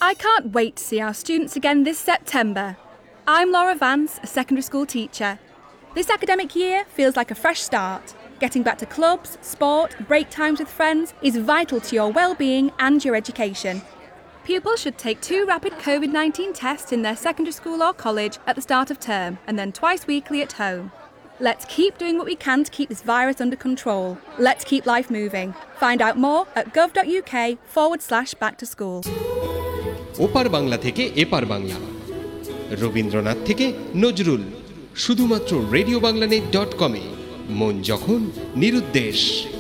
I can't wait to see our students again this September. I'm Laura Vance, a secondary school teacher. This academic year feels like a fresh start. Getting back to clubs, sport, break times with friends is vital to your well-being and your education. Pupils should take 2 rapid COVID-19 tests in their secondary school or college at the start of term and then twice weekly at home. Let's keep doing what we can to keep this virus under control. Let's keep life moving. Find out more at gov.uk/back to school. ওপার বাংলা থেকে এপার বাংলা, রবীন্দ্রনাথ থেকে নজরুল, শুধুমাত্র radio Bangla net.com-এ মন যখন নিরুদ্দেশ।